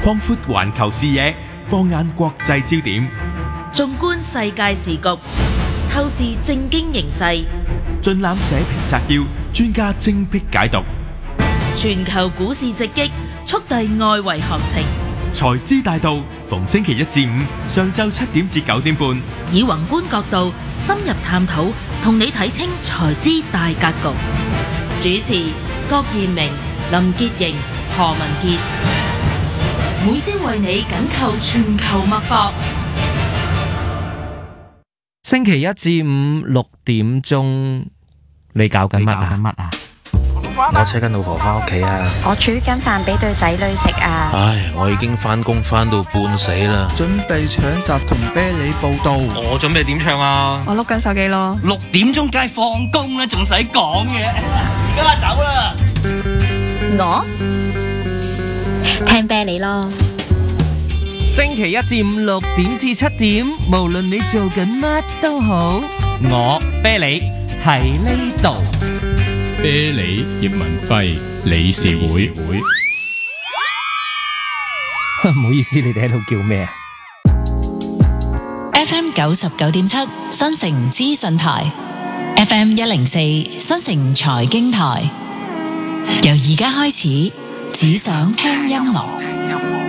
擴闊環球視野，放眼國際焦點， 縱觀世界時局，透視政經形勢， 盡覽社評摘要，專家精闢解讀。 全球股市直擊，速遞外圍行情。 財資大道，逢星期一至五上晝7點至9點半， 以宏觀角度深入探討，同你睇清財資大格局。主持郭賢明、林潔瑩、何文傑，每朝為你緊扣全球脈搏。 星期一至五6點鐘，你搞緊乜啊？ 我車緊老婆返屋企啊！ 我煮緊飯俾對仔女食啊！ 唉，我已經返工返到半死啦！ 準備搶閘同啤梨報到。 我準備點唱啊？ 我碌緊手機咯。 6點鐘梗係放工啦，仲使講嘅？而家走啦！ 我聽啤梨咯。 星期一至五6點至7點，無論你做緊乜都好，我啤梨喺呢度。 啤梨葉文輝理事會， 唔好意思，你哋喺度叫咩啊 ？FM 99.7新城資訊台 ，FM 104新城財經台，由而家開始，只想聽音樂。